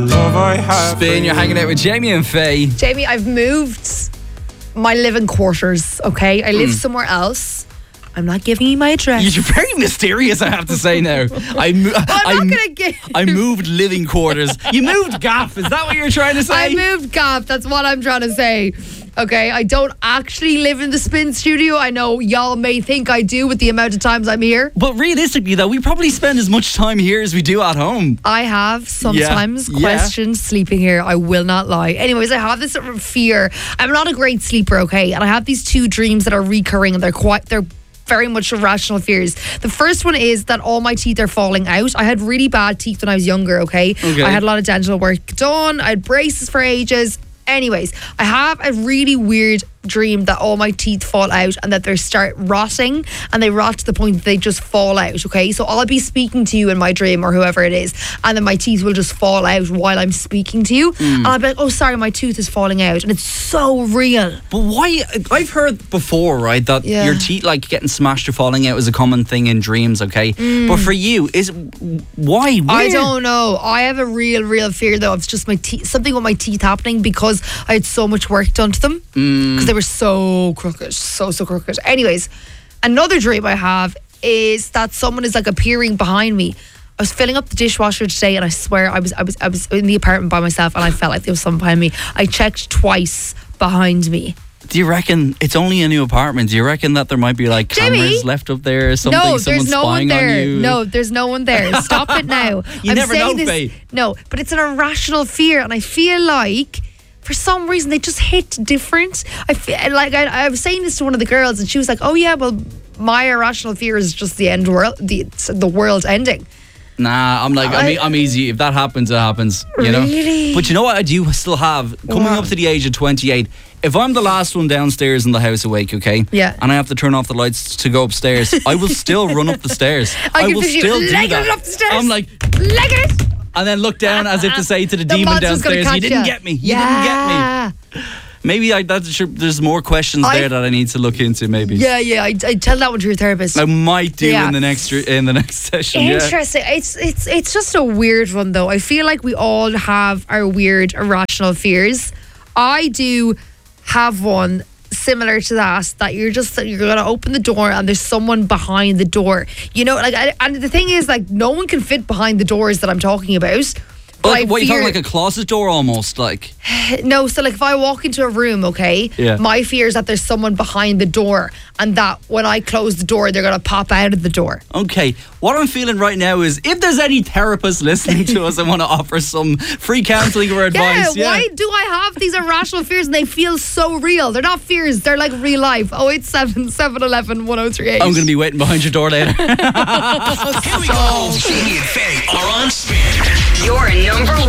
Spin, you're hanging out with Jamie and Faye. Jamie, I've moved my living quarters, okay? I live somewhere else. I'm not giving you my address. You're very mysterious, I have to say now. I'm not going to give... I moved living quarters. You moved gaff, is that what you're trying to say? I moved gaff, that's what I'm trying to say. Okay, I don't actually live in the Spin studio. I know y'all may think I do with the amount of times I'm here. But realistically though, we probably spend as much time here as we do at home. I have sometimes questioned sleeping here. I will not lie. Anyways, I have this sort of fear. I'm not a great sleeper, okay? And I have these two dreams that are recurring and they're very much irrational fears. The first one is that all my teeth are falling out. I had really bad teeth when I was younger, okay? I had a lot of dental work done. I had braces for ages. Anyways, I have a really weird dream that all my teeth fall out and that they start rotting, and they rot to the point that they just fall out, okay? So I'll be speaking to you in my dream or whoever it is, and then my teeth will just fall out while I'm speaking to you. And I'll be like, oh, sorry, my tooth is falling out. And it's so real. But why? I've heard before, right, that your teeth like getting smashed or falling out is a common thing in dreams, okay? But for you, why? Where? I don't know. I have a real fear though. It's just my teeth, something with my teeth happening because I had so much work done to them. Because they were so crooked, so crooked. Anyways, another dream I have is that someone is like appearing behind me. I was filling up the dishwasher today, and I swear I was in the apartment by myself, and I felt like there was someone behind me. I checked twice behind me. Do you reckon it's only a new apartment? Do you reckon that there might be like cameras left up there or something? No, there's no one there. On you? No, there's no one there. Stop it now. You never know, Faye. No, but it's an irrational fear, and I feel like for some reason they just hit different. I feel like I was saying this to one of the girls, and she was like, "Oh yeah, well, my irrational fear is just the world ending." Nah, I'm like, I'm easy. If that happens, it happens. You know. Really? But you know what I do still have? Coming up to the age of 28, if I'm the last one downstairs in the house awake, okay? Yeah. And I have to turn off the lights to go upstairs, I will still run up the stairs. I will still do that. Up the stairs. I'm like, leg it. And then look down as if to say to the demon downstairs, you didn't get me. You didn't get me. Maybe there's more questions there that I need to look into. Maybe. Yeah. I tell that one to your therapist. I might do in the next session. Interesting. Yeah. It's just a weird one though. I feel like we all have our weird irrational fears. I do have one similar to that you're gonna open the door and there's someone behind the door. You know, like, and the thing is, like, no one can fit behind the doors that I'm talking about. Like, what, you talking like a closet door almost, like? No, so like if I walk into a room, okay, my fear is that there's someone behind the door, and that when I close the door, they're going to pop out of the door. Okay, what I'm feeling right now is if there's any therapists listening to us and want to offer some free counselling or advice. Why do I have these irrational fears and they feel so real? They're not fears, they're like real life. 087 711 1038. I'm going to be waiting behind your door later. Here we go. Jamie and Faye are on Spin. Your number